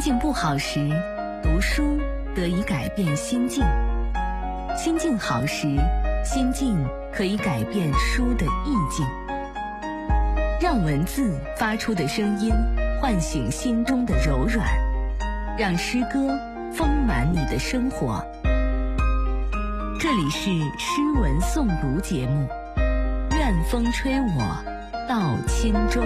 境不好时，读书得以改变心境；心境好时，心境可以改变书的意境。让文字发出的声音唤醒心中的柔软，让诗歌丰满你的生活。这里是诗文诵读节目，愿风吹我到轻舟。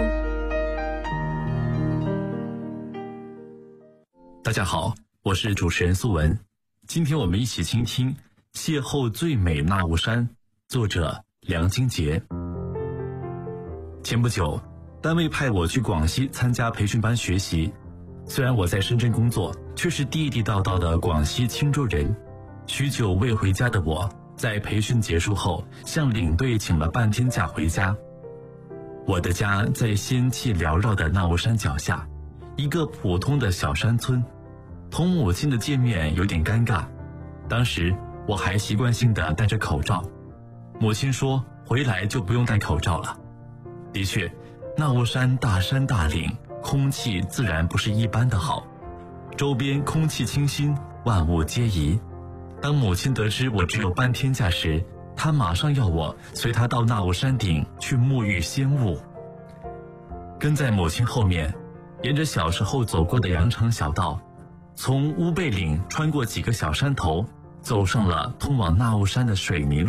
大家好，我是主持人苏文。今天我们一起倾听《邂逅最美那雾山》，作者梁金杰。前不久，单位派我去广西参加培训班学习。虽然我在深圳工作，却是地地道道的广西钦州人。许久未回家的我，在培训结束后，向领队请了半天假回家。我的家在仙气缭绕的那雾山脚下，一个普通的小山村。同母亲的见面有点尴尬，当时我还习惯性地戴着口罩。母亲说回来就不用戴口罩了。的确，那雾山大山大岭，空气自然不是一般的好，周边空气清新，万物皆宜。当母亲得知我只有半天假时，她马上要我随她到那雾山顶去沐浴仙雾。跟在母亲后面，沿着小时候走过的羊肠小道，从乌贝岭穿过几个小山头，走上了通往那雾山的水泥路。